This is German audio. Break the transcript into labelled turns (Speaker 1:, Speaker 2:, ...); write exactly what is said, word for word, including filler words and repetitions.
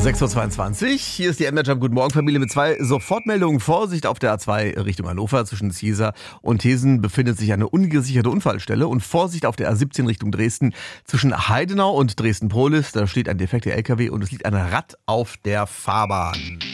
Speaker 1: sechs Uhr zweiundzwanzig, hier ist die M-Jump. Guten Morgen, Familie, mit zwei Sofortmeldungen. Vorsicht auf der A zwei Richtung Hannover. Zwischen Ziesa und Thesen befindet sich eine ungesicherte Unfallstelle. Und Vorsicht auf der A siebzehn Richtung Dresden. Zwischen Heidenau und Dresden-Prohlis, da steht ein defekter L K W und es liegt ein Rad auf der Fahrbahn.